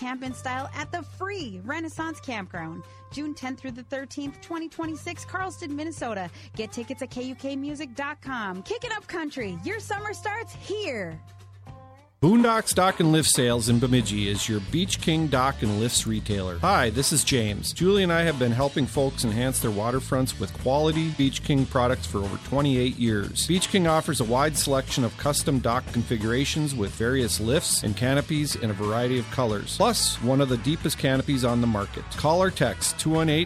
camp in style at the free Renaissance Campground. June 10th through the 13th, 2026, Carlston, Minnesota. Get tickets at KUKmusic.com. Kick it up, country. Your summer starts here. Boondocks Dock and Lift Sales in Bemidji is your Beach King Dock and Lifts retailer. Hi, this is James. Julie and I have been helping folks enhance their waterfronts with quality Beach King products for over 28 years. Beach King offers a wide selection of custom dock configurations with various lifts and canopies in a variety of colors, plus one of the deepest canopies on the market. Call or text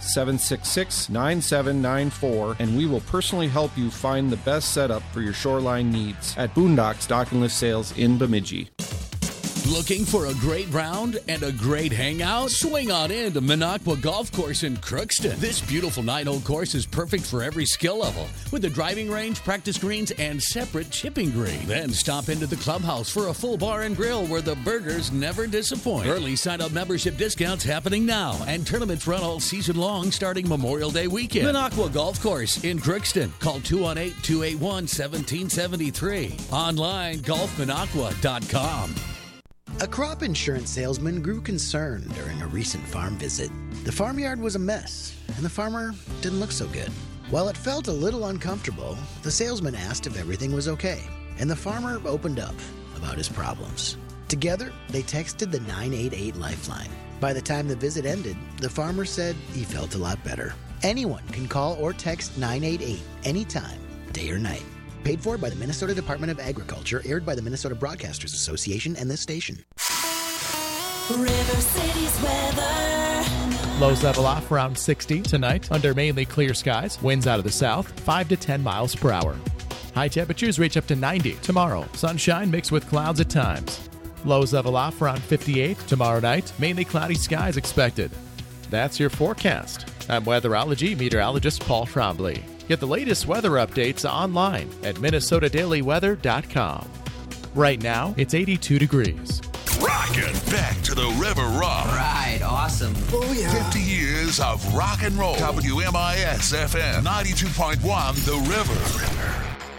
218-766-9794 and we will personally help you find the best setup for your shoreline needs at Boondocks Dock and Lift Sales in Bemidji. Looking for a great round and a great hangout? Swing on in to Minocqua Golf Course in Crookston. This beautiful 9-hole course is perfect for every skill level, with a driving range, practice greens, and separate chipping green. Then stop into the clubhouse for a full bar and grill where the burgers never disappoint. Early sign-up membership discounts happening now, and tournaments run all season long starting Memorial Day weekend. Minocqua Golf Course in Crookston. Call 218-281-1773. Online, golfminocqua.com. A crop insurance salesman grew concerned during a recent farm visit. The farmyard was a mess, and the farmer didn't look so good. While it felt a little uncomfortable, the salesman asked if everything was okay, and the farmer opened up about his problems. Together, they texted the 988 Lifeline. By the time the visit ended, the farmer said he felt a lot better. Anyone can call or text 988 anytime, day or night. Paid for by the Minnesota Department of Agriculture, aired by the Minnesota Broadcasters Association and this station. River City's weather. Lows level off around 60 tonight under mainly clear skies. Winds out of the south, 5 to 10 miles per hour. High temperatures reach up to 90 tomorrow. Sunshine mixed with clouds at times. Lows level off around 58 tomorrow night. Mainly cloudy skies expected. That's your forecast. I'm weatherology meteorologist Paul Trombley. Get the latest weather updates online at minnesotadailyweather.com. Right now, it's 82 degrees. Rockin' back to the River Rock. Right, awesome. Oh, yeah. 50 years of rock and roll. WMIS FM 92.1 The River.